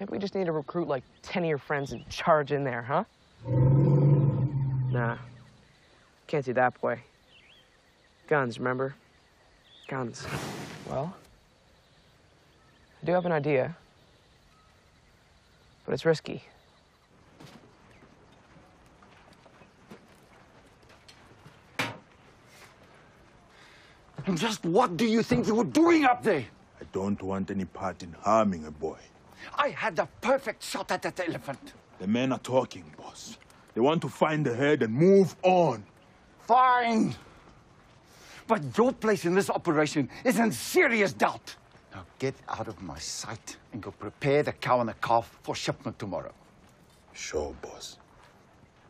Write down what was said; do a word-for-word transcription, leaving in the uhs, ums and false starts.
Maybe we just need to recruit like ten of your friends and charge in there, huh? Nah. Can't do that, boy. Guns, remember? Guns. Well, I do have an idea, but it's risky. And just what do you think you were doing up there? I don't want any part in harming a boy. I had the perfect shot at that elephant. The men are talking, boss. They want to find the head and move on. Fine. But your place in this operation is in serious doubt. Now get out of my sight and go prepare the cow and the calf for shipment tomorrow. Sure, boss.